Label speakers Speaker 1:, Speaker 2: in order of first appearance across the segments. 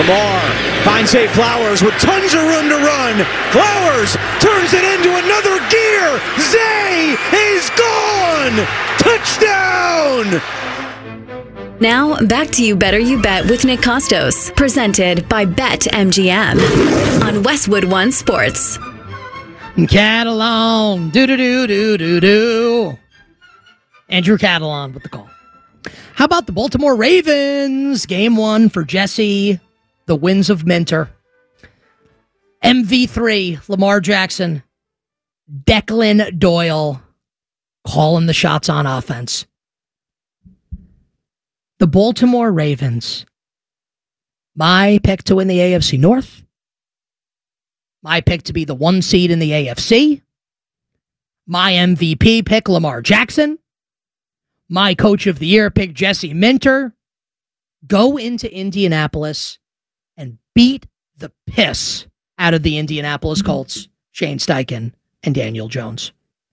Speaker 1: Lamar finds Zay Flowers with tons of room to run. Flowers turns it into another gear. Zay is gone. Touchdown.
Speaker 2: Now, back to You Better You Bet with Nick Costos, presented by BetMGM on Westwood One Sports.
Speaker 3: Catalan, do-do-do-do-do-do. Andrew Catalan with the call. How about the Baltimore Ravens? Game 1 for Jesse, the Winds of Minter. MV3, Lamar Jackson. Declan Doyle calling the shots on offense. The Baltimore Ravens, my pick to win the AFC North, my pick to be the 1 seed in the AFC, my MVP pick, Lamar Jackson, my coach of the year pick, Jesse Minter, go into Indianapolis and beat the piss out of the Indianapolis Colts, Shane Steichen and Daniel Jones.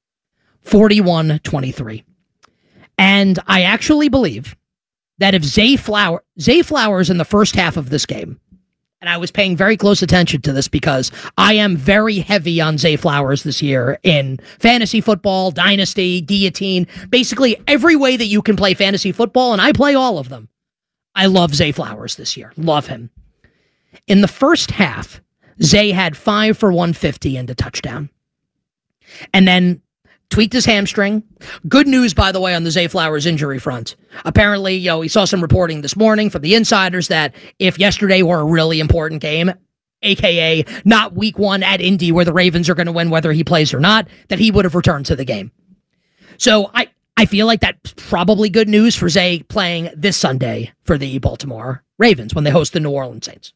Speaker 3: 41-23. And I actually believe that if Zay Flowers in the first half of this game, and I was paying very close attention to this because I am very heavy on Zay Flowers this year in fantasy football, dynasty, guillotine, basically every way that you can play fantasy football, and I play all of them. I love Zay Flowers this year. Love him. In the first half, Zay had 5 for 150 and a touchdown. And then tweaked his hamstring. Good news, by the way, on the Zay Flowers injury front. Apparently, we saw some reporting this morning from the insiders that if yesterday were a really important game, aka not week 1 at Indy where the Ravens are going to win whether he plays or not, that he would have returned to the game. So I feel like that's probably good news for Zay playing this Sunday for the Baltimore Ravens when they host the New Orleans Saints.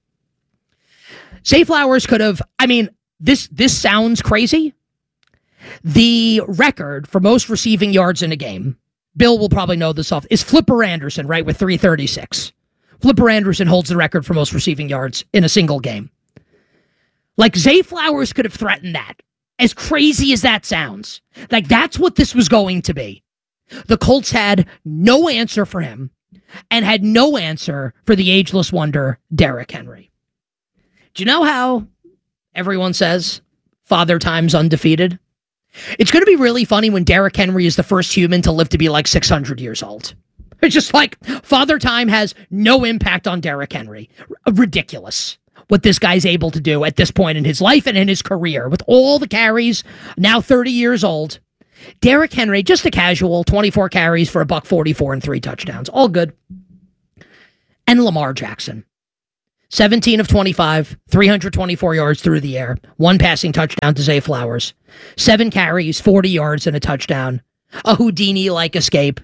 Speaker 3: Zay Flowers could have, this sounds crazy. The record for most receiving yards in a game, Bill will probably know this off, is Flipper Anderson, right, with 336. Flipper Anderson holds the record for most receiving yards in a single game. Like, Zay Flowers could have threatened that. As crazy as that sounds. Like, that's what this was going to be. The Colts had no answer for him and had no answer for the ageless wonder, Derrick Henry. Do you know how everyone says Father Time's undefeated? It's going to be really funny when Derrick Henry is the first human to live to be like 600 years old. It's just like Father Time has no impact on Derrick Henry. Ridiculous what this guy's able to do at this point in his life and in his career with all the carries, now 30 years old. Derrick Henry, just a casual, 24 carries for $144 and 3 touchdowns. All good. And Lamar Jackson. 17 of 25, 324 yards through the air, 1 passing touchdown to Zay Flowers, 7 carries, 40 yards and a touchdown, a Houdini-like escape.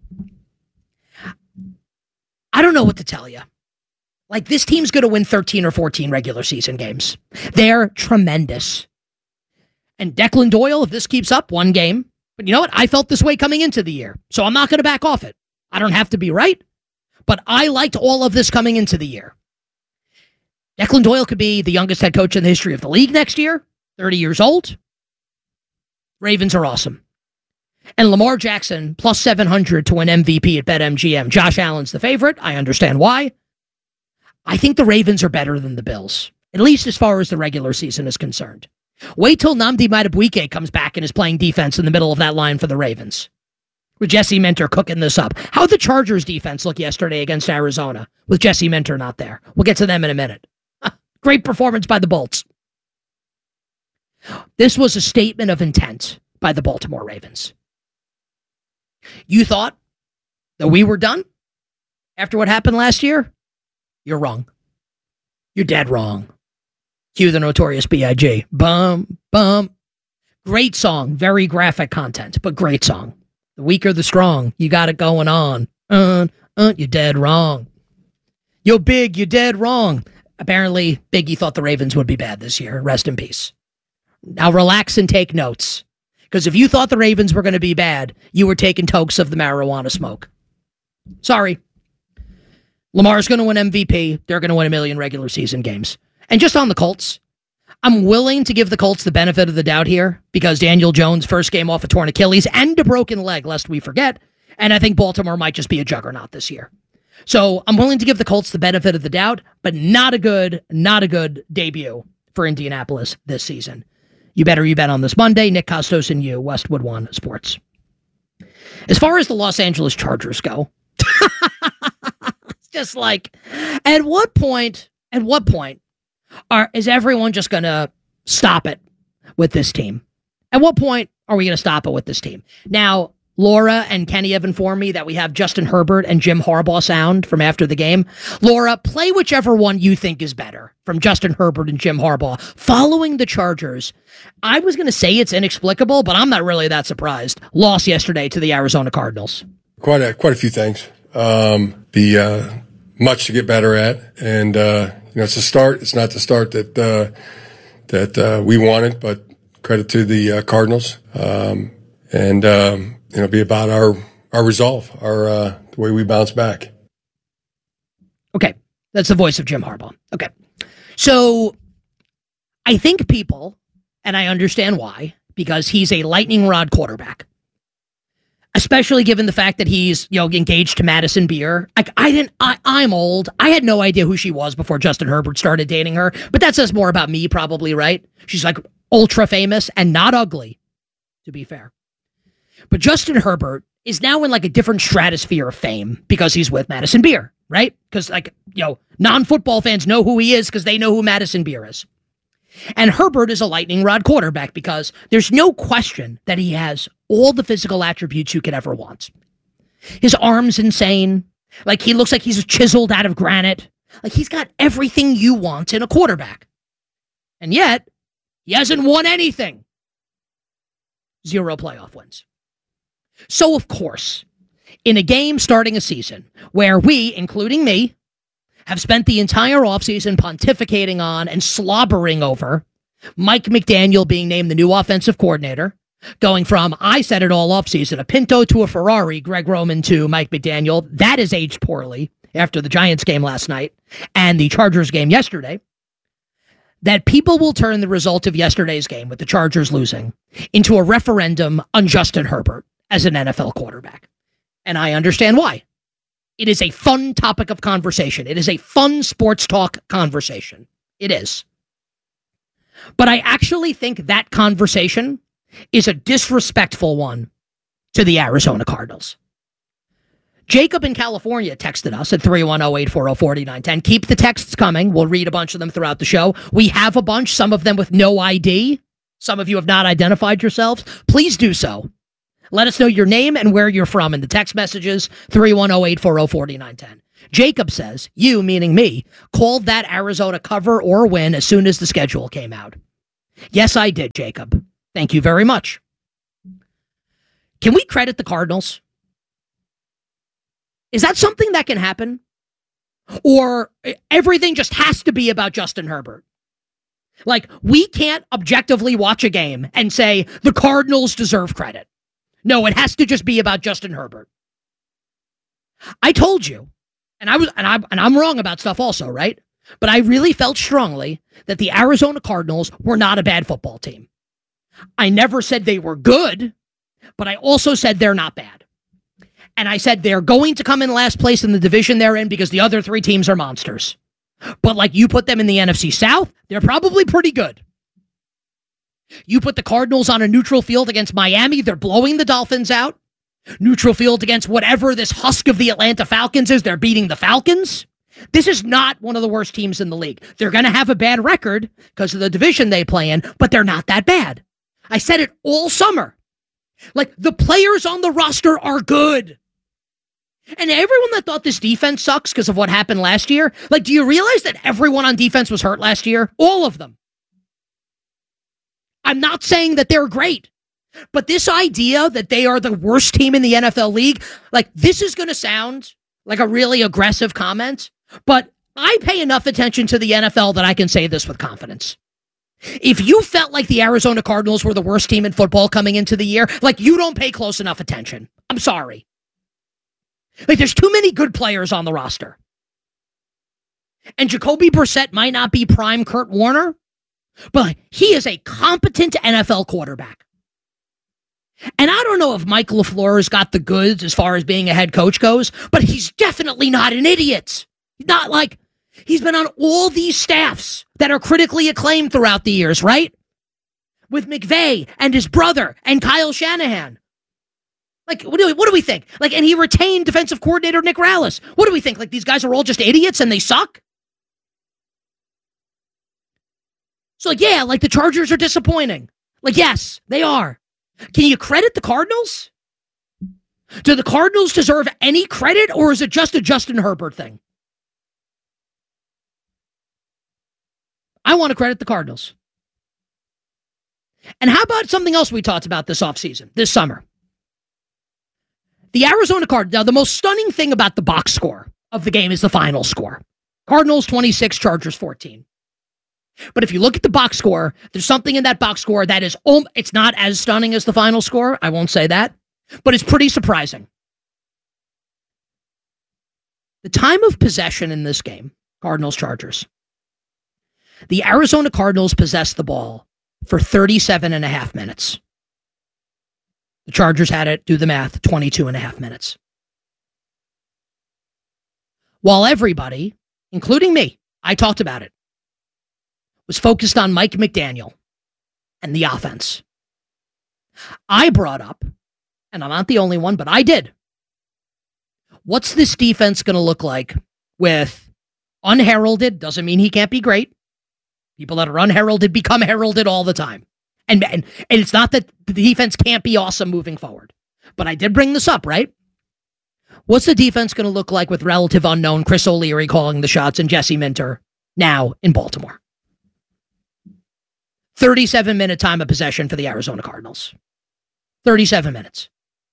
Speaker 3: I don't know what to tell you. Like, this team's going to win 13 or 14 regular season games. They're tremendous. And Declan Doyle, if this keeps up, 1 game. But you know what? I felt this way coming into the year, so I'm not going to back off it. I don't have to be right, but I liked all of this coming into the year. Declan Doyle could be the youngest head coach in the history of the league next year, 30 years old. Ravens are awesome. And Lamar Jackson, plus 700 to win MVP at BetMGM. Josh Allen's the favorite. I understand why. I think the Ravens are better than the Bills, at least as far as the regular season is concerned. Wait till Nnamdi Madubuike comes back and is playing defense in the middle of that line for the Ravens. With Jesse Minter cooking this up. How'd the Chargers defense look yesterday against Arizona with Jesse Minter not there? We'll get to them in a minute. Great performance by the Bolts. This was a statement of intent by the Baltimore Ravens. You thought that we were done after what happened last year? You're wrong. You're dead wrong. Cue the Notorious B.I.G. Bum, bum. Great song. Very graphic content, but great song. The weak or the strong. You got it going on. You're dead wrong. Yo, Big, you're dead wrong. Apparently, Biggie thought the Ravens would be bad this year. Rest in peace. Now relax and take notes. Because if you thought the Ravens were going to be bad, you were taking tokes of the marijuana smoke. Sorry. Lamar's going to win MVP. They're going to win 1 million regular season games. And just on the Colts, I'm willing to give the Colts the benefit of the doubt here because Daniel Jones' first game off a torn Achilles and a broken leg, lest we forget. And I think Baltimore might just be a juggernaut this year. So I'm willing to give the Colts the benefit of the doubt, but not a good debut for Indianapolis this season. You bet on this Monday. Nick Kostos and you, Westwood One Sports. As far as the Los Angeles Chargers go, it's just like, at what point is everyone just going to stop it with this team? At what point are we going to stop it with this team? Now, Laura and Kenny have informed me that we have Justin Herbert and Jim Harbaugh sound from after the game. Laura, play whichever one you think is better from Justin Herbert and Jim Harbaugh following the Chargers. I was going to say it's inexplicable, but I'm not really that surprised. Loss yesterday to the Arizona Cardinals.
Speaker 4: Quite a few things. Much to get better at, and it's a start. It's not the start that we wanted, but credit to the Cardinals, be about our resolve, the way we bounce back.
Speaker 3: Okay, that's the voice of Jim Harbaugh. Okay, so I think people, and I understand why, because he's a lightning rod quarterback. Especially given the fact that he's, engaged to Madison Beer. I'm old. I had no idea who she was before Justin Herbert started dating her. But that says more about me, probably, right? She's like ultra famous and not ugly, to be fair. But Justin Herbert is now in like a different stratosphere of fame because he's with Madison Beer, right? Because non-football fans know who he is because they know who Madison Beer is. And Herbert is a lightning rod quarterback because there's no question that he has all the physical attributes you could ever want. His arm's insane. Like, he looks like he's chiseled out of granite. Like, he's got everything you want in a quarterback. And yet, he hasn't won anything. 0 playoff wins. So, of course, in a game starting a season where we, including me, have spent the entire offseason pontificating on and slobbering over Mike McDaniel being named the new offensive coordinator, going from, I said it all offseason, a Pinto to a Ferrari, Greg Roman to Mike McDaniel. That has aged poorly after the Giants game last night and the Chargers game yesterday. That people will turn the result of yesterday's game with the Chargers losing into a referendum on Justin Herbert as an NFL quarterback. And I understand why. It is a fun topic of conversation. It is a fun sports talk conversation. It is. But I actually think that conversation is a disrespectful one to the Arizona Cardinals. Jacob in California texted us at 310-840-4910. Keep the texts coming. We'll read a bunch of them throughout the show. We have a bunch, some of them with no ID. Some of you have not identified yourselves. Please do so. Let us know your name and where you're from in the text messages, 310-840-4910. Jacob says, you, meaning me, called that Arizona cover or win as soon as the schedule came out. Yes, I did, Jacob. Thank you very much. Can we credit the Cardinals? Is that something that can happen? Or everything just has to be about Justin Herbert? Like, we can't objectively watch a game and say the Cardinals deserve credit. No, it has to just be about Justin Herbert. I told you, and I'm wrong about stuff also, right? But I really felt strongly that the Arizona Cardinals were not a bad football team. I never said they were good, but I also said they're not bad. And I said they're going to come in last place in the division they're in because the other 3 teams are monsters. But like, you put them in the NFC South, they're probably pretty good. You put the Cardinals on a neutral field against Miami, they're blowing the Dolphins out. Neutral field against whatever this husk of the Atlanta Falcons is, they're beating the Falcons. This is not one of the worst teams in the league. They're going to have a bad record because of the division they play in, but they're not that bad. I said it all summer. Like, the players on the roster are good. And everyone that thought this defense sucks because of what happened last year, like, do you realize that everyone on defense was hurt last year? All of them. I'm not saying that they're great, but this idea that they are the worst team in the NFL league, like, this is going to sound like a really aggressive comment, but I pay enough attention to the NFL that I can say this with confidence. If you felt like the Arizona Cardinals were the worst team in football coming into the year, like, you don't pay close enough attention. I'm sorry. Like, there's too many good players on the roster. And Jacoby Brissett might not be prime Kurt Warner, but he is a competent NFL quarterback. And I don't know if Mike LaFleur has got the goods as far as being a head coach goes, but he's definitely not an idiot. Not like he's been on all these staffs that are critically acclaimed throughout the years, right? With McVay and his brother and Kyle Shanahan. Like, what do we think? Like, and he retained defensive coordinator Nick Rallis. What do we think? Like, these guys are all just idiots and they suck? So, like, yeah, like the Chargers are disappointing. Like, yes, they are. Can you credit the Cardinals? Do the Cardinals deserve any credit, or is it just a Justin Herbert thing? I want to credit the Cardinals. And how about something else we talked about this offseason, this summer? The Arizona Cardinals. Now, the most stunning thing about the box score of the game is the final score. Cardinals 26, Chargers 14. But if you look at the box score, there's something in that box score that is, it's not as stunning as the final score. I won't say that, but it's pretty surprising. The time of possession in this game, Cardinals-Chargers, the Arizona Cardinals possessed the ball for 37 and a half minutes. The Chargers had it, do the math, 22 and a half minutes. While everybody, including me, I talked about it, was focused on Mike McDaniel and the offense. I brought up, and I'm not the only one, but I did. What's this defense going to look like with unheralded? Doesn't mean he can't be great. People that are unheralded become heralded all the time. And it's not that the defense can't be awesome moving forward. But I did bring this up, right? What's the defense going to look like with relative unknown Chris O'Leary calling the shots and Jesse Minter now in Baltimore? 37-minute time of possession for the Arizona Cardinals. 37 minutes.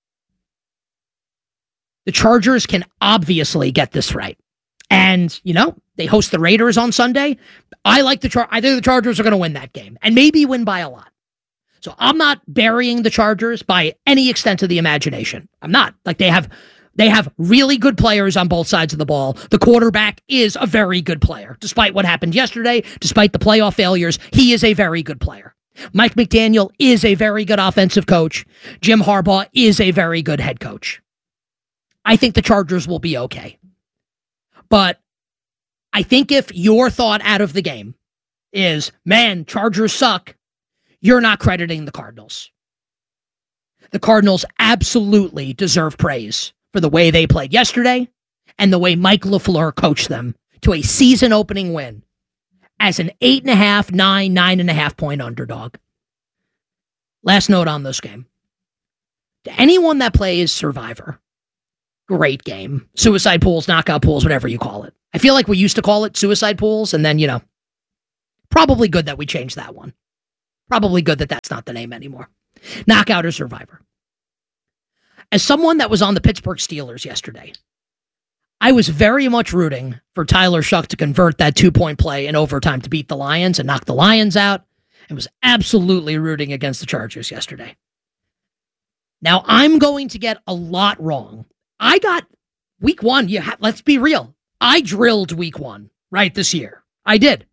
Speaker 3: The Chargers can obviously get this right. And, they host the Raiders on Sunday. I think the Chargers are going to win that game and maybe win by a lot. So I'm not burying the Chargers by any extent of the imagination. I'm not. Like, they have really good players on both sides of the ball. The quarterback is a very good player. Despite what happened yesterday, despite the playoff failures, he is a very good player. Mike McDaniel is a very good offensive coach. Jim Harbaugh is a very good head coach. I think the Chargers will be okay. But I think if your thought out of the game is, man, Chargers suck, you're not crediting the Cardinals. The Cardinals absolutely deserve praise for the way they played yesterday and the way Mike LaFleur coached them to a season-opening win as an 8.5, 9.5 point underdog. Last note on this game. To anyone that plays Survivor, great game. Suicide pools, knockout pools, whatever you call it. I feel like we used to call it suicide pools, and then, probably good that we changed that one. Probably good that that's not the name anymore. Knockout or Survivor. As someone that was on the Pittsburgh Steelers yesterday, I was very much rooting for Tyler Shuck to convert that 2-point play in overtime to beat the Lions and knock the Lions out, and was absolutely rooting against the Chargers yesterday. Now, I'm going to get a lot wrong. I got week one. Let's be real. I drilled week one right this year. I did.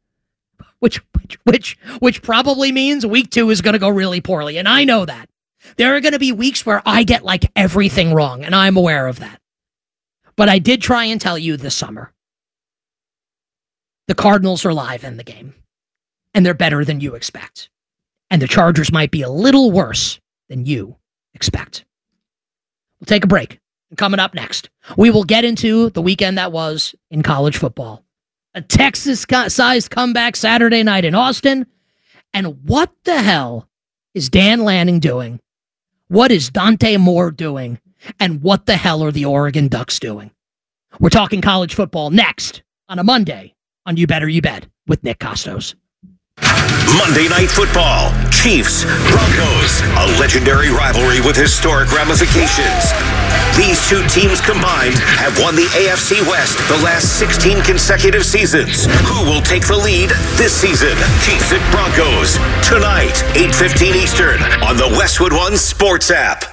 Speaker 3: Which probably means week two is going to go really poorly. And I know that. There are going to be weeks where I get like everything wrong, and I'm aware of that. But I did try and tell you this summer, the Cardinals are live in the game, and they're better than you expect. And the Chargers might be a little worse than you expect. We'll take a break. And coming up next, we will get into the weekend that was in college football. A Texas-sized comeback Saturday night in Austin. And what the hell is Dan Lanning doing? What is Dante Moore doing? And what the hell are the Oregon Ducks doing? We're talking college football next on a Monday on You Better You Bet with Nick Costos.
Speaker 5: Monday Night Football, Chiefs, Broncos, a legendary rivalry with historic ramifications. These two teams combined have won the AFC West the last 16 consecutive seasons. Who will take the lead this season? Chiefs at Broncos, tonight, 8:15 Eastern, on the Westwood One Sports app.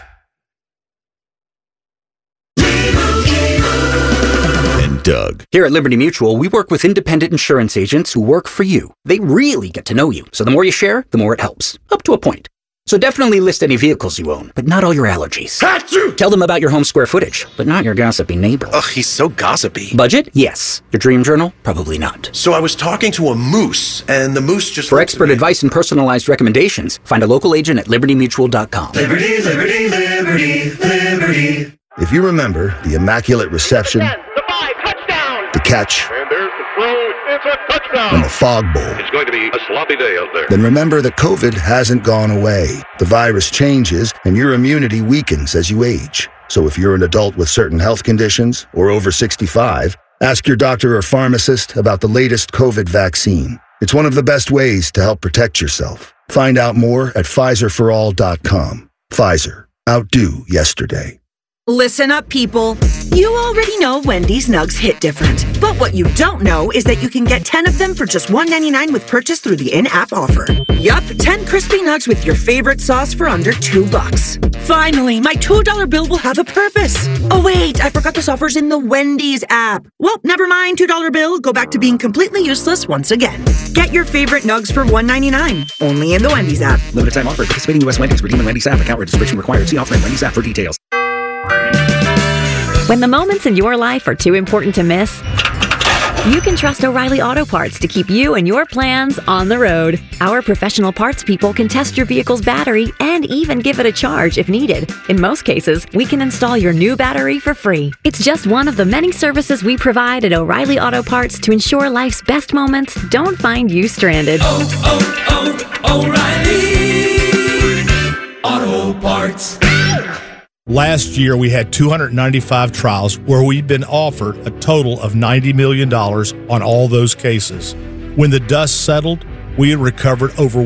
Speaker 6: Doug. Here at Liberty Mutual, we work with independent insurance agents who work for you. They really get to know you, so the more you share, the more it helps. Up to a point. So definitely list any vehicles you own, but not all your allergies.
Speaker 5: Achoo!
Speaker 6: Tell them about your home square footage, but not your gossipy neighbor.
Speaker 5: Ugh, he's so gossipy.
Speaker 6: Budget? Yes. Your dream journal? Probably not.
Speaker 5: So I was talking to a moose, and the moose just...
Speaker 6: For expert advice and personalized recommendations, find a local agent at libertymutual.com.
Speaker 7: Liberty, liberty, liberty, liberty. If you remember the Immaculate Reception, the catch,
Speaker 8: and there's the throw. It's a touchdown.
Speaker 7: and the Fog Bowl,
Speaker 8: It's going to be a sloppy day out there.
Speaker 7: then remember that COVID hasn't gone away. The virus changes, and your immunity weakens as you age. So if you're an adult with certain health conditions or over 65, ask your doctor or pharmacist about the latest COVID vaccine. It's one of the best ways to help protect yourself. Find out more at PfizerForAll.com. Pfizer. Outdo yesterday.
Speaker 9: Listen up, people. You already know Wendy's nugs hit different. But what you don't know is that you can get 10 of them for just $1.99 with purchase through the in-app offer. Yup, 10 crispy nugs with your favorite sauce for under $2. Finally, my $2 bill will have a purpose. Oh wait, I forgot this offer's in the Wendy's app. Well, never mind, $2 bill. Go back to being completely useless once again. Get your favorite nugs for $1.99. Only in the Wendy's app.
Speaker 6: Limited time offer. Participating U.S. Wendy's. Redeem in Wendy's app. Account registration required. See offer in Wendy's app for details.
Speaker 10: When the moments in your life are too important to miss, you can trust O'Reilly Auto Parts to keep you and your plans on the road. Our professional parts people can test your vehicle's battery and even give it a charge if needed. In most cases, we can install your new battery for free. It's just one of the many services we provide at O'Reilly Auto Parts to ensure life's best moments don't find you stranded.
Speaker 11: O'Reilly Auto Parts.
Speaker 12: Last year, we had 295 trials where we'd been offered a total of $90 million on all those cases. When the dust settled, we had recovered over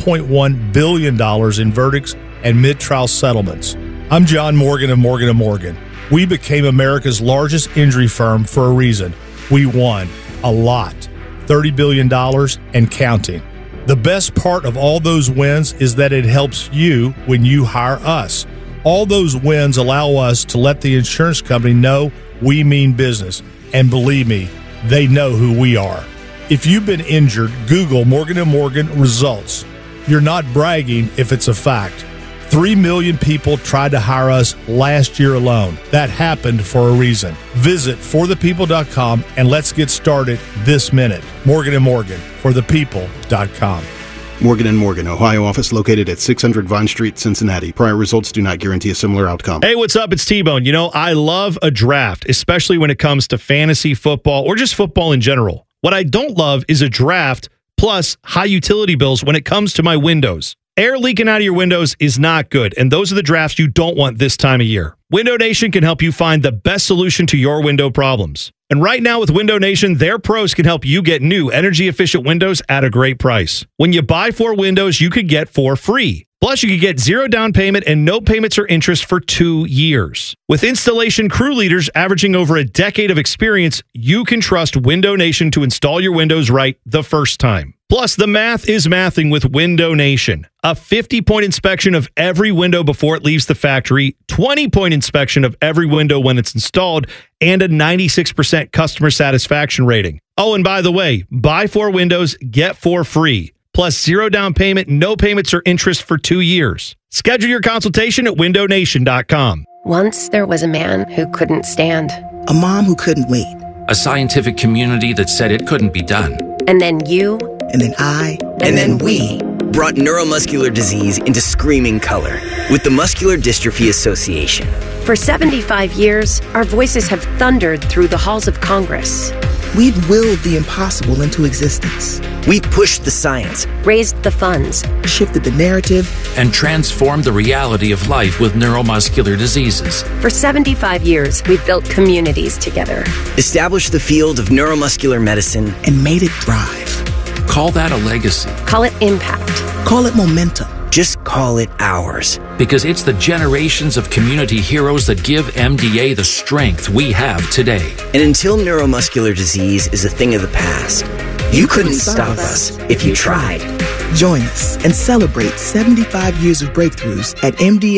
Speaker 12: $1.1 billion in verdicts and mid-trial settlements. I'm John Morgan of Morgan & Morgan. We became America's largest injury firm for a reason. We won a lot, $30 billion and counting. The best part of all those wins is that it helps you when you hire us. All those wins allow us to let the insurance company know we mean business. And believe me, they know who we are. If you've been injured, Google Morgan & Morgan results. You're not bragging if it's a fact. 3 million people tried to hire us last year alone. That happened for a reason. Visit forthepeople.com and let's get started this minute. Morgan & Morgan, forthepeople.com.
Speaker 13: Morgan & Morgan, Ohio office located at 600 Vine Street, Cincinnati. Prior results do not guarantee a similar outcome.
Speaker 14: Hey, what's up? It's T-Bone. You know, I love a draft, especially when it comes to fantasy football or just football in general. What I don't love is a draft plus high utility bills when it comes to my windows. Air leaking out of your windows is not good, and those are the drafts you don't want this time of year. Window Nation can help you find the best solution to your window problems. And right now with Window Nation, their pros can help you get new energy-efficient windows at a great price. When you buy 4 windows, you could get 4 free. Plus, you could get 0 down payment and no payments or interest for 2 years. With installation crew leaders averaging over a decade of experience, you can trust Window Nation to install your windows right the first time. Plus, the math is mathing with Window Nation. A 50-point inspection of every window before it leaves the factory, 20-point inspection of every window when it's installed, and a 96% customer satisfaction rating. Oh, and by the way, buy 4 windows, get 4 free. Plus 0 down payment, no payments or interest for 2 years. Schedule your consultation at windownation.com.
Speaker 15: Once there was a man who couldn't stand.
Speaker 16: A mom who couldn't wait.
Speaker 17: A scientific community that said it couldn't be done.
Speaker 15: And then you.
Speaker 16: And then I. And then we.
Speaker 18: Brought neuromuscular disease into screaming color with the Muscular Dystrophy Association.
Speaker 15: For 75 years, our voices have thundered through the halls of Congress.
Speaker 16: We've willed the impossible into existence.
Speaker 18: We've pushed the science,
Speaker 15: raised the funds,
Speaker 16: shifted the narrative,
Speaker 17: and transformed the reality of life with neuromuscular diseases.
Speaker 15: For 75 years, we've built communities together.
Speaker 18: Established the field of neuromuscular medicine,
Speaker 16: and made it thrive.
Speaker 17: Call that a legacy.
Speaker 15: Call it impact.
Speaker 16: Call it momentum.
Speaker 18: Just call it ours.
Speaker 17: Because it's the generations of community heroes that give MDA the strength we have today.
Speaker 18: And until neuromuscular disease is a thing of the past, you couldn't stop us if you tried.
Speaker 16: Join us and celebrate 75 years of breakthroughs at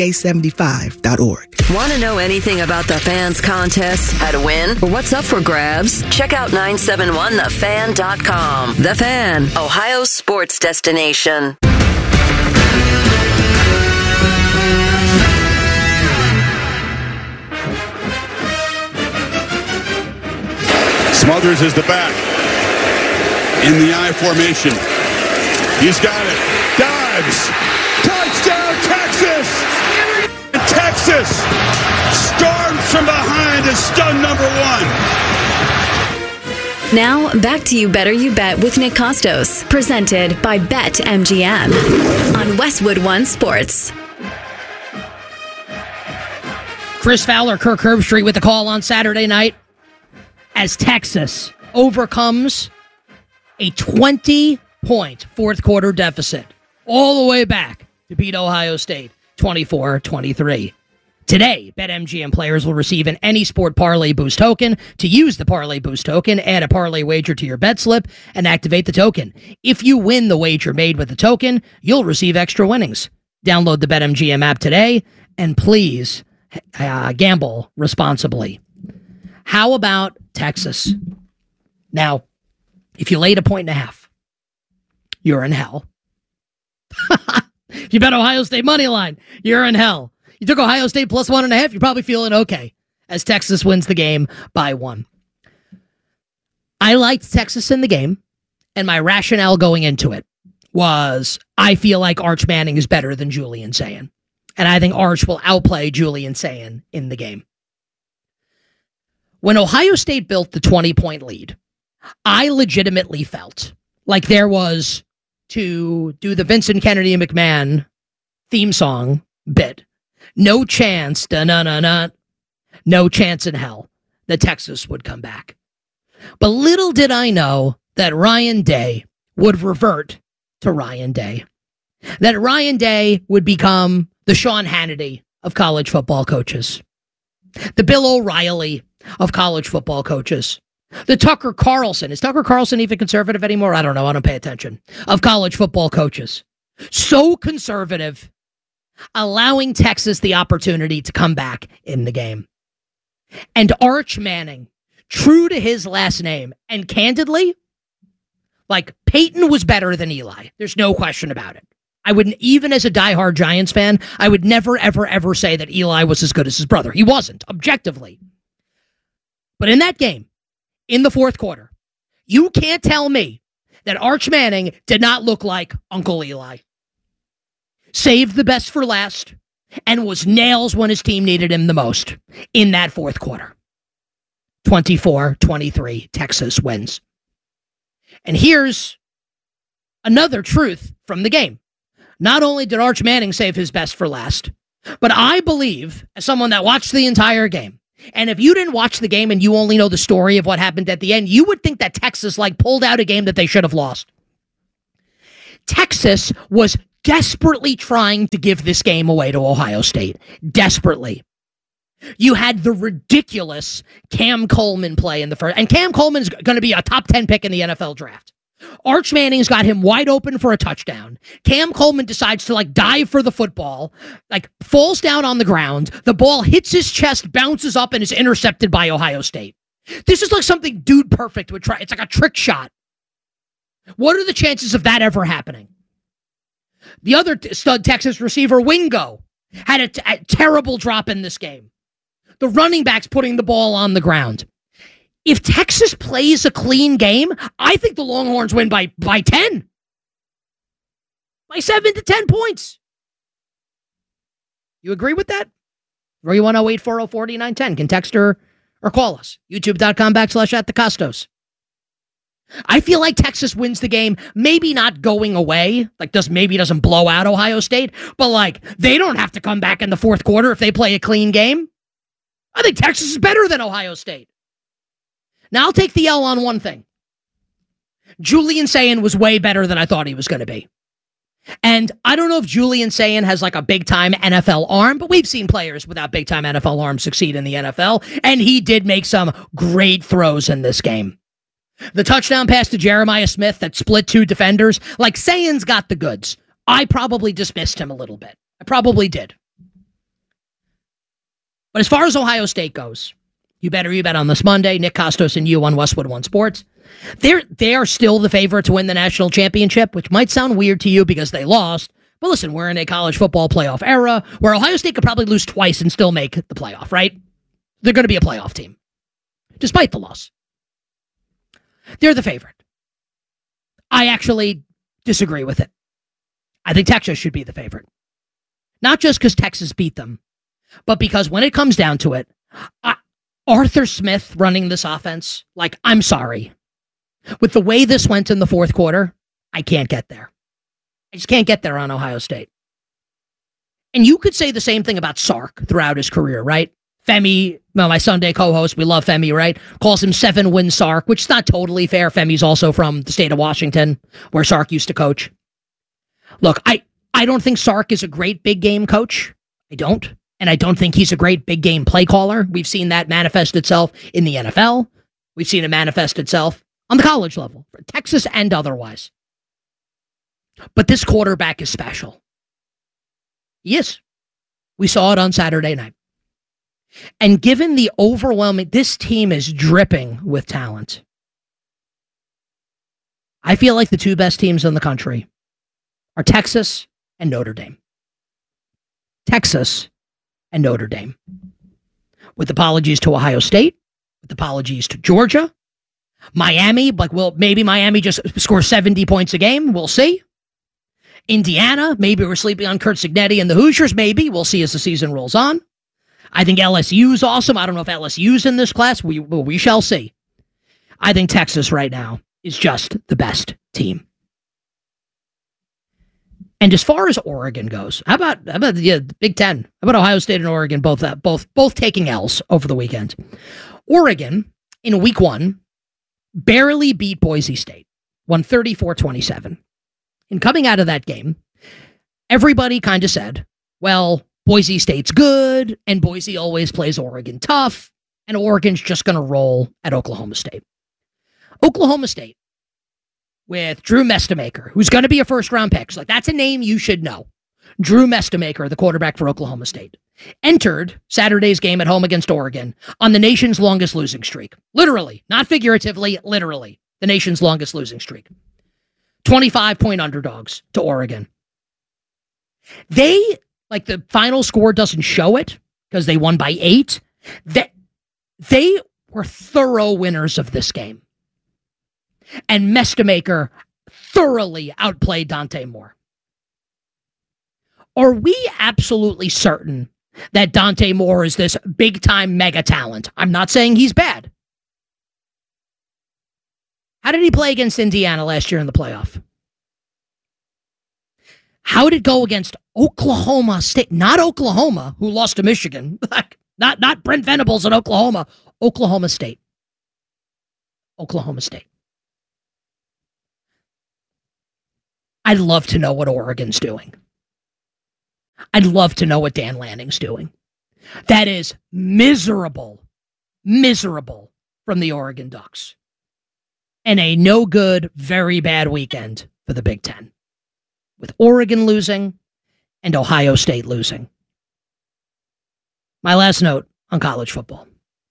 Speaker 16: MDA75.org.
Speaker 19: Want to know anything about the Fans contest? How to win? Or what's up for grabs? Check out 971thefan.com. The Fan, Ohio's sports destination.
Speaker 20: Smothers is the back. In the I formation. He's got it. Dives. Touchdown, Texas! And Texas storms from behind as stun number 1.
Speaker 2: Now, back to You Better You Bet with Nick Costos, presented by BetMGM on Westwood One Sports.
Speaker 3: Chris Fowler, Kirk Herbstreit with the call on Saturday night as Texas overcomes a 20-point fourth quarter deficit all the way back to beat Ohio State 24-23. Today, BetMGM players will receive an Any Sport Parlay Boost token. To use the Parlay Boost token, add a parlay wager to your bet slip and activate the token. If you win the wager made with the token, you'll receive extra winnings. Download the BetMGM app today, and please gamble responsibly. How about Texas? Now, if you laid 1.5, you're in hell. If you bet Ohio State money line, you're in hell. You took Ohio State plus 1.5, you're probably feeling okay as Texas wins the game by 1. I liked Texas in the game, and my rationale going into it was I feel like Arch Manning is better than Julian Sayin, and I think Arch will outplay Julian Sayin in the game. When Ohio State built the 20-point lead, I legitimately felt like there was, to do the Vincent Kennedy McMahon theme song bit, no chance, no chance in hell that Texas would come back. But little did I know that Ryan Day would revert to Ryan Day. That Ryan Day would become the Sean Hannity of college football coaches. The Bill O'Reilly of college football coaches. The Tucker Carlson. Is Tucker Carlson even conservative anymore? I don't know. I don't pay attention. Of college football coaches. So conservative, allowing Texas the opportunity to come back in the game. And Arch Manning, true to his last name, and candidly, like, Peyton was better than Eli. There's no question about it. I wouldn't, even as a diehard Giants fan, I would never, ever, ever say that Eli was as good as his brother. He wasn't, objectively. But in that game, in the fourth quarter, you can't tell me that Arch Manning did not look like Uncle Eli. Saved the best for last and was nails when his team needed him the most in that fourth quarter. 24-23, Texas wins. And here's another truth from the game. Not only did Arch Manning save his best for last, but I believe, as someone that watched the entire game, and if you didn't watch the game and you only know the story of what happened at the end, you would think that Texas pulled out a game that they should have lost. Texas was desperately trying to give this game away to Ohio State. Desperately. You had the ridiculous Cam Coleman play in the first, and Cam Coleman's going to be a top 10 pick in the NFL draft. Arch Manning's got him wide open for a touchdown. Cam Coleman decides to dive for the football, falls down on the ground. The ball hits his chest, bounces up, and is intercepted by Ohio State. This is like something Dude Perfect would try. It's like a trick shot. What are the chances of that ever happening? The other stud Texas receiver, Wingo, had a terrible drop in this game. The running back's putting the ball on the ground. If Texas plays a clean game, I think the Longhorns win by 10. By 7 to 10 points. You agree with that? 310-840-4910. Can text or call us. YouTube.com/@thecostos. I feel like Texas wins the game, maybe not going away, maybe doesn't blow out Ohio State, but they don't have to come back in the fourth quarter if they play a clean game. I think Texas is better than Ohio State. Now I'll take the L on one thing. Julian Sayin was way better than I thought he was going to be. And I don't know if Julian Sayin has a big-time NFL arm, but we've seen players without big-time NFL arms succeed in the NFL, and he did make some great throws in this game. The touchdown pass to Jeremiah Smith that split two defenders, Sayin's got the goods. I probably dismissed him a little bit. I probably did. But as far as Ohio State goes, you bet on this Monday. Nick Costos and you on Westwood One Sports. They are still the favorite to win the national championship, which might sound weird to you because they lost. But listen, we're in a college football playoff era where Ohio State could probably lose twice and still make the playoff, right? They're going to be a playoff team, despite the loss. They're the favorite. I actually disagree with it. I think Texas should be the favorite. Not just because Texas beat them, but because when it comes down to it, Arthur Smith running this offense, like, I'm sorry. With the way this went in the fourth quarter, I can't get there. I just can't get there on Ohio State. And you could say the same thing about Sark throughout his career, right? Femi, my Sunday co-host, we love Femi, right? Calls him 7-win Sark, which is not totally fair. Femi's also from the state of Washington, where Sark used to coach. Look, I don't think Sark is a great big game coach. I don't. And I don't think he's a great big game play caller. We've seen that manifest itself in the NFL. We've seen it manifest itself on the college level, for Texas and otherwise. But this quarterback is special. He is. We saw it on Saturday night. And given the overwhelming, this team is dripping with talent. I feel like the two best teams in the country are Texas and Notre Dame. Texas and Notre Dame. With apologies to Ohio State, with apologies to Georgia, Miami, like, well, maybe Miami just scores 70 points a game. We'll see. Indiana, maybe we're sleeping on Kurt Signetti and the Hoosiers. Maybe. We'll see as the season rolls on. I think LSU's awesome. I don't know if LSU's in this class. We shall see. I think Texas right now is just the best team. And as far as Oregon goes, how about the Big Ten? How about Ohio State and Oregon both taking L's over the weekend? Oregon, in week one, barely beat Boise State, won 34-27. And coming out of that game, everybody kind of said, well, Boise State's good, and Boise always plays Oregon tough, and Oregon's just going to roll at Oklahoma State. Oklahoma State, with Drew Mestemaker, who's going to be a first-round pick. So, like, that's a name you should know. Drew Mestemaker, the quarterback for Oklahoma State, entered Saturday's game at home against Oregon on the nation's longest losing streak. Literally, not figuratively, literally, the nation's longest losing streak. 25-point underdogs to Oregon. They, like, the final score doesn't show it because they won by 8. They were thorough winners of this game. And Mestemaker thoroughly outplayed Dante Moore. Are we absolutely certain that Dante Moore is this big-time mega talent? I'm not saying he's bad. How did he play against Indiana last year in the playoff? How did it go against Oklahoma State? Not Oklahoma, who lost to Michigan. not Brent Venables in Oklahoma. Oklahoma State. Oklahoma State. I'd love to know what Oregon's doing. I'd love to know what Dan Lanning's doing. That is miserable from the Oregon Ducks. And a no good, very bad weekend for the Big Ten, with Oregon losing and Ohio State losing. My last note on college football.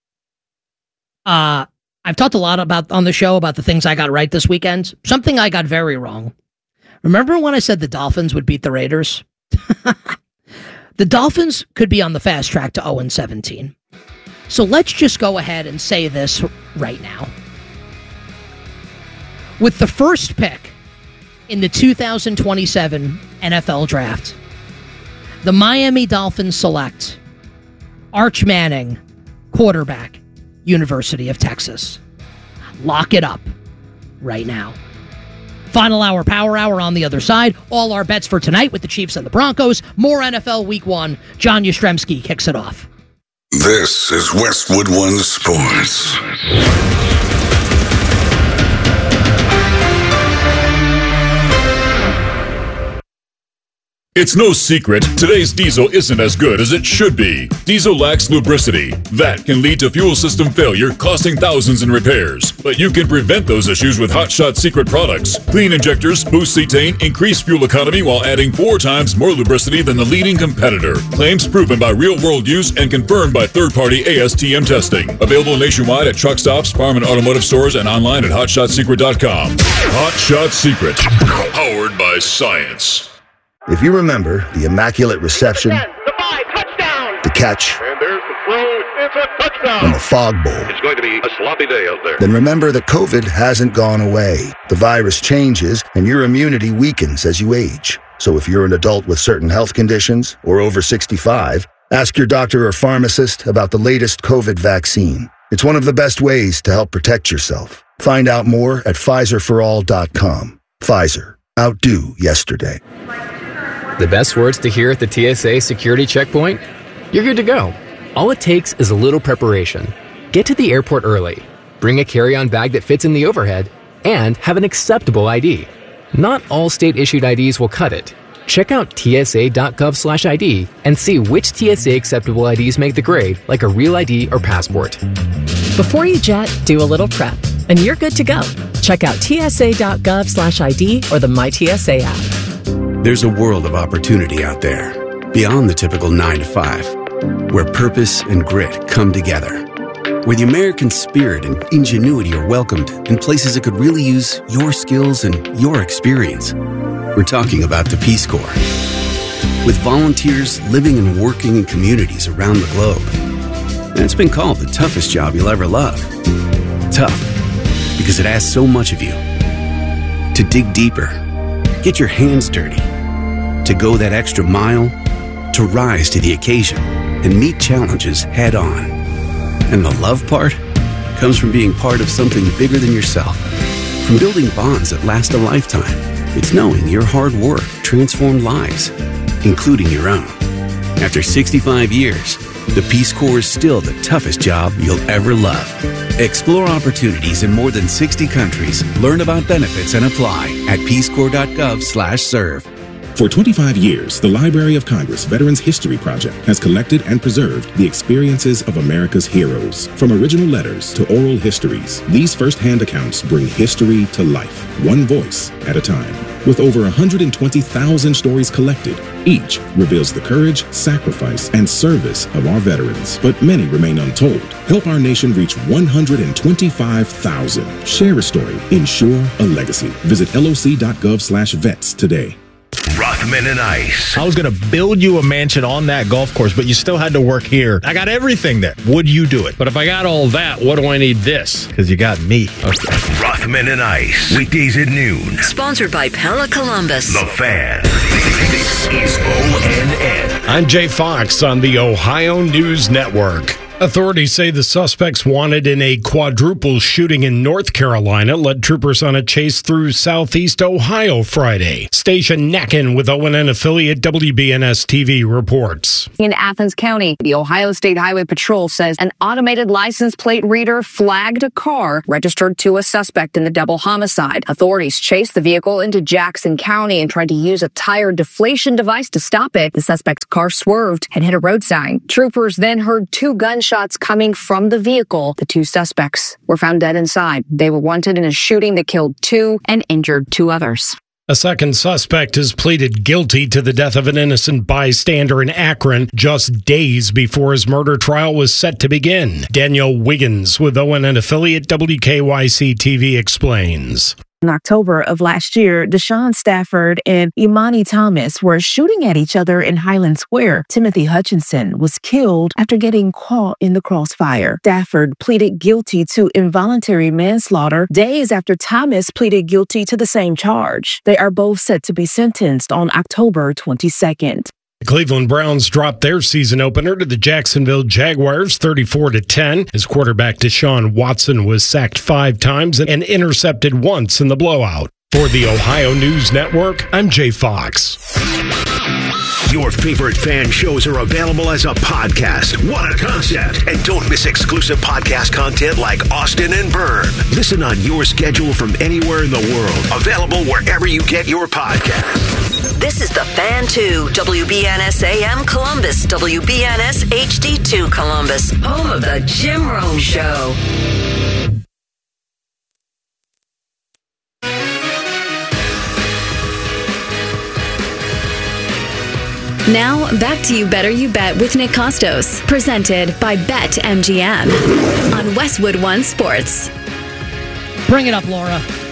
Speaker 3: I've talked a lot about on the show about the things I got right this weekend. Something I got very wrong. Remember when I said the Dolphins would beat the Raiders? The Dolphins could be on the fast track to 0-17. So let's just go ahead and say this right now. With the first pick in the 2027 NFL Draft, the Miami Dolphins select Arch Manning, quarterback, University of Texas. Lock it up right now. Final hour, power hour on the other side. All our bets for tonight with the Chiefs and the Broncos. More NFL Week 1. John Yastrzemski kicks it off.
Speaker 21: This is Westwood One Sports.
Speaker 22: It's no secret, today's diesel isn't as good as it should be. Diesel lacks lubricity. That can lead to fuel system failure, costing thousands in repairs. But you can prevent those issues with Hot Shot Secret products. Clean injectors, boost cetane, increase fuel economy while adding 4 times more lubricity than the leading competitor. Claims proven by real-world use and confirmed by third-party ASTM testing. Available nationwide at truck stops, farm and automotive stores, and online at HotShotSecret.com. Hot Shot Secret. Powered by science.
Speaker 7: If you remember the immaculate reception, the catch,
Speaker 8: and there's the throw. It's It's a touchdown.
Speaker 7: and the fog bowl.
Speaker 8: It's going to be a sloppy day out there.
Speaker 7: Then remember that COVID hasn't gone away. The virus changes, and your immunity weakens as you age. So if you're an adult with certain health conditions or over 65, ask your doctor or pharmacist about the latest COVID vaccine. It's one of the best ways to help protect yourself. Find out more at PfizerForAll.com. Pfizer. Outdo yesterday.
Speaker 1: The best words to hear at the TSA security checkpoint? You're good to go. All it takes is a little preparation. Get to the airport early, bring a carry-on bag that fits in the overhead, and have an acceptable ID. Not all state-issued IDs will cut it. Check out tsa.gov/ID and see which TSA acceptable IDs make the grade, like a real ID or passport.
Speaker 4: Before you jet, do a little prep, and you're good to go. Check out tsa.gov/ID or the MyTSA app.
Speaker 23: There's a world of opportunity out there, beyond the typical 9 to 5, where purpose and grit come together, where the American spirit and ingenuity are welcomed in places that could really use your skills and your experience. We're talking about the Peace Corps. With volunteers living and working in communities around the globe. And it's been called the toughest job you'll ever love. Tough, because it asks so much of you. To dig deeper, get your hands dirty, to go that extra mile, to rise to the occasion and meet challenges head on. And the love part comes from being part of something bigger than yourself. From building bonds that last a lifetime. It's knowing your hard work transformed lives, including your own. After 65 years, the Peace Corps is still the toughest job you'll ever love. Explore opportunities in more than 60 countries. Learn about benefits and apply at peacecorps.gov/serve.
Speaker 24: For 25 years, the Library of Congress Veterans History Project has collected and preserved the experiences of America's heroes. From original letters to oral histories, these first-hand accounts bring history to life, one voice at a time. With over 120,000 stories collected, each reveals the courage, sacrifice, and service of our veterans. But many remain untold. Help our nation reach 125,000. Share a story. Ensure a legacy. Visit loc.gov/vets today.
Speaker 5: Rothman and Ice.
Speaker 25: I was going to build you a mansion on that golf course, but you still had to work here. I got everything there. Would you do it?
Speaker 26: But if I got all that, what do I need this?
Speaker 25: Because you got me.
Speaker 5: Okay. Rothman and Ice. Weekdays at noon.
Speaker 19: Sponsored by Pella Columbus.
Speaker 5: The Fan. This is ONN.
Speaker 26: I'm Jay Fox on the Ohio News Network. Authorities say the suspects wanted in a quadruple shooting in North Carolina led troopers on a chase through southeast Ohio Friday. Station Neckin with ONN affiliate WBNS TV reports.
Speaker 27: In Athens County, the Ohio State Highway Patrol says an automated license plate reader flagged a car registered to a suspect in the double homicide. Authorities chased the vehicle into Jackson County and tried to use a tire deflation device to stop it. The suspect's car swerved and hit a road sign. Troopers then heard two gunshots coming from the vehicle. The two suspects were found dead inside. They were wanted in a shooting that killed two and injured two others.
Speaker 26: A second suspect has pleaded guilty to the death of an innocent bystander in Akron just days before his murder trial was set to begin. Danielle Wiggins with ONN affiliate WKYC TV explains.
Speaker 28: In October of last year, Deshaun Stafford and Imani Thomas were shooting at each other in Highland Square. Timothy Hutchinson was killed after getting caught in the crossfire. Stafford pleaded guilty to involuntary manslaughter days after Thomas pleaded guilty to the same charge. They are both set to be sentenced on October 22nd.
Speaker 26: The Cleveland Browns dropped their season opener to the Jacksonville Jaguars 34-10. As quarterback Deshaun Watson was sacked 5 times and intercepted once in the blowout. For the Ohio News Network, I'm Jay Fox.
Speaker 5: Your favorite fan shows are available as a podcast. What a concept. And don't miss exclusive podcast content like Austin and Byrne. Listen on your schedule from anywhere in the world. Available wherever you get your podcasts.
Speaker 19: This is the Fan 2, WBNS AM Columbus, WBNS HD2 Columbus, home of the Jim Rome Show.
Speaker 2: Now, back to You Better You Bet with Nick Costos, presented by BetMGM on Westwood One Sports.
Speaker 3: Bring it up, Laura.